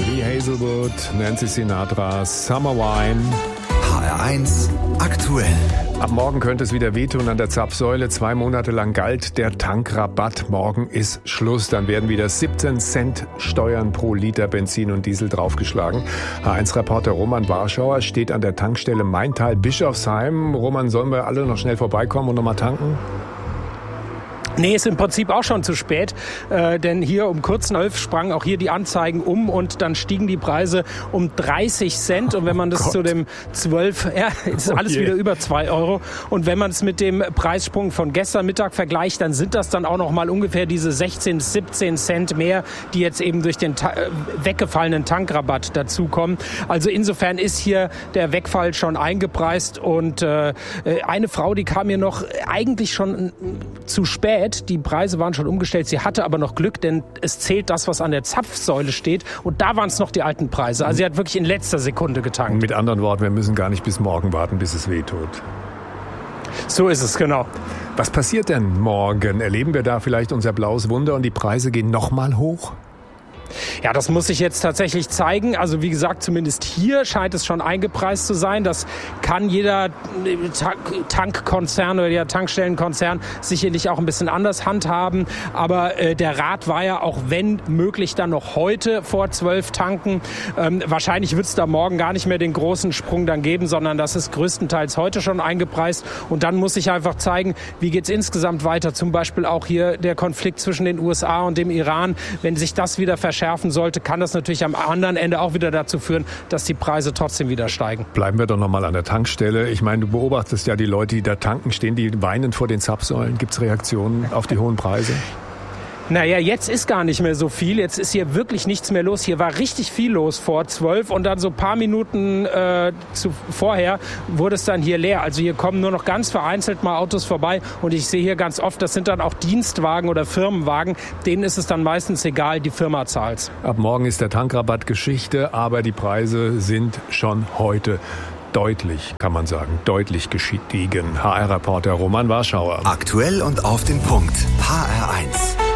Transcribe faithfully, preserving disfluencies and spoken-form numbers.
Lee Hazelwood, Nancy Sinatra, Summer Wine. H R eins aktuell. Ab morgen könnte es wieder wehtun an der Zapfsäule. Zwei Monate lang galt der Tankrabatt. Morgen ist Schluss. Dann werden wieder siebzehn Cent Steuern pro Liter Benzin und Diesel draufgeschlagen. H eins Reporter Roman Warschauer steht an der Tankstelle Maintal-Bischofsheim. Roman, sollen wir alle noch schnell vorbeikommen und noch mal tanken? Nee, ist im Prinzip auch schon zu spät, äh, denn hier um kurz zwölf sprangen auch hier die Anzeigen um und dann stiegen die Preise um dreißig Cent. Und wenn man das oh zu dem zwölf, ja, ist alles oh wieder über zwei Euro. Und wenn man es mit dem Preissprung von gestern Mittag vergleicht, dann sind das dann auch noch mal ungefähr diese sechzehn, siebzehn Cent mehr, die jetzt eben durch den ta- weggefallenen Tankrabatt dazukommen. Also insofern ist hier der Wegfall schon eingepreist. Und äh, eine Frau, die kam mir noch eigentlich schon zu spät. Die Preise waren schon umgestellt. Sie hatte aber noch Glück, denn es zählt das, was an der Zapfsäule steht. Und da waren es noch die alten Preise. Also sie hat wirklich in letzter Sekunde getankt. Mit anderen Worten, wir müssen gar nicht bis morgen warten, bis es wehtut. So ist es, genau. Was passiert denn morgen? Erleben wir da vielleicht unser blaues Wunder und die Preise gehen nochmal hoch? Ja, das muss sich jetzt tatsächlich zeigen. Also wie gesagt, zumindest hier scheint es schon eingepreist zu sein. Das kann jeder Tankkonzern oder der Tankstellenkonzern sicherlich auch ein bisschen anders handhaben. Aber äh, der Rat war ja, auch wenn möglich, dann noch heute vor zwölf tanken. Ähm, wahrscheinlich wird es da morgen gar nicht mehr den großen Sprung dann geben, sondern das ist größtenteils heute schon eingepreist. Und dann muss sich einfach zeigen, wie geht es insgesamt weiter. Zum Beispiel auch hier der Konflikt zwischen den U S A und dem Iran. Wenn sich das wieder verschärft, schärfen sollte, kann das natürlich am anderen Ende auch wieder dazu führen, dass die Preise trotzdem wieder steigen. Bleiben wir doch noch mal an der Tankstelle. Ich meine, du beobachtest ja die Leute, die da tanken, stehen die weinend vor den Zapfsäulen. Gibt es Reaktionen auf die hohen Preise? Naja, jetzt ist gar nicht mehr so viel. Jetzt ist hier wirklich nichts mehr los. Hier war richtig viel los vor zwölf und dann so ein paar Minuten äh, zu, vorher wurde es dann hier leer. Also hier kommen nur noch ganz vereinzelt mal Autos vorbei und ich sehe hier ganz oft, das sind dann auch Dienstwagen oder Firmenwagen. Denen ist es dann meistens egal, die Firma zahlt's. Ab morgen ist der Tankrabatt Geschichte, aber die Preise sind schon heute deutlich, kann man sagen, deutlich gestiegen. H R-Reporter Roman Warschauer. Aktuell und auf den Punkt. H R eins.